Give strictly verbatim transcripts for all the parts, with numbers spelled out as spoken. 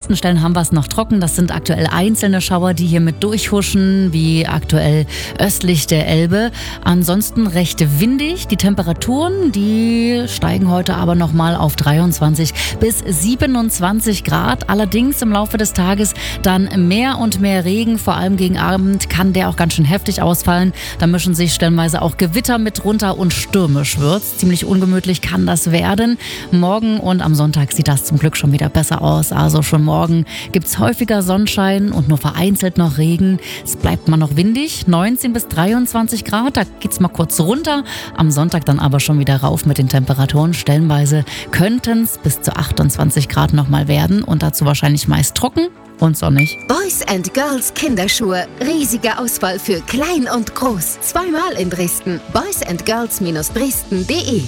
meisten Stellen haben wir es noch trocken. Das sind aktuell einzelne Schauer, die hier mit durchhuschen, wie aktuell östlich der Elbe. Ansonsten recht windig. Die Temperaturen, die steigen heute aber nochmal auf dreiundzwanzig bis siebenundzwanzig Grad. Allerdings im Laufe des Tages dann mehr und mehr Regen. Vor allem gegen Abend kann der auch ganz schön heftig ausfallen. Da mischen sich stellenweise auch Gewitter mit runter und stürmisch wird's. Ziemlich ungemütlich kann das werden. Morgen und am Sonntag sieht das zum Glück schon wieder besser aus. Also schon morgen gibt's häufiger Sonnenschein und nur vereinzelt noch Regen. Es bleibt mal noch windig, neunzehn bis dreiundzwanzig Grad. Da geht's mal kurz runter. Am Sonntag dann aber schon wieder rauf mit den Temperaturen. Stellenweise könnten es bis zu achtundzwanzig Grad nochmal werden und dazu wahrscheinlich meist trocken und sonnig. Boys and Girls Kinderschuhe. Riesige Auswahl für klein und groß. Zweimal in Dresden. boys and girls Bindestrich dresden punkt de.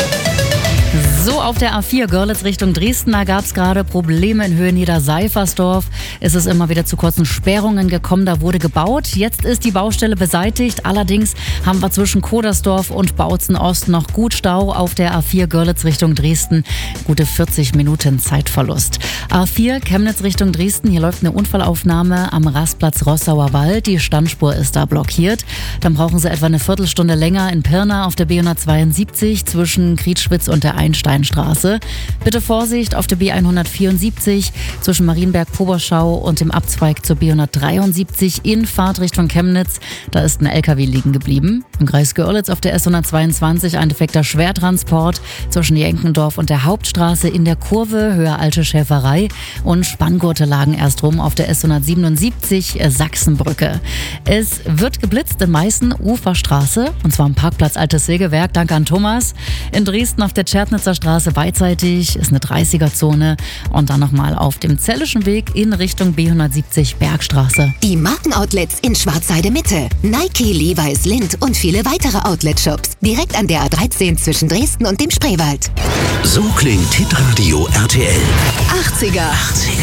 So, auf der A vier Görlitz Richtung Dresden, da gab es gerade Probleme in Höhe Niederseifersdorf. Es ist immer wieder zu kurzen Sperrungen gekommen, da wurde gebaut. Jetzt ist die Baustelle beseitigt. Allerdings haben wir zwischen Kodersdorf und Bautzen Ost noch gut Stau auf der A vier Görlitz Richtung Dresden. Gute vierzig Minuten Zeitverlust. A vier Chemnitz Richtung Dresden, hier läuft eine Unfallaufnahme am Rastplatz Rossauer Wald. Die Standspur ist da blockiert. Dann brauchen Sie etwa eine Viertelstunde länger in Pirna auf der B hundertzweiundsiebzig zwischen Krietschwitz und der Einsteinstraße. Bitte Vorsicht auf der B hundertvierundsiebzig zwischen Marienberg-Poberschau und dem Abzweig zur B hundertdreiundsiebzig in Fahrtrichtung Chemnitz. Da ist ein L K W liegen geblieben. Im Kreis Görlitz auf der S hundertzweiundzwanzig ein defekter Schwertransport zwischen Jenkendorf und der Hauptstraße in der Kurve Höhe Alte Schäferei und Spanngurte lagen erst rum auf der S hundertsiebenundsiebzig Sachsenbrücke. Es wird geblitzt in Meißen Uferstraße und zwar am Parkplatz Altes Sägewerk. Danke an Thomas. In Dresden auf der Tschernitzer Straße beidseitig ist eine dreißiger-Zone und dann nochmal auf dem Zellischen Weg in Richtung B hundertsiebzig Bergstraße. Die Markenoutlets in Schwarzheide Mitte. Nike, Levi's, Lindt und viele weitere Outlet-Shops. Direkt an der A dreizehn zwischen Dresden und dem Spreewald. So klingt Hitradio R T L. achtziger.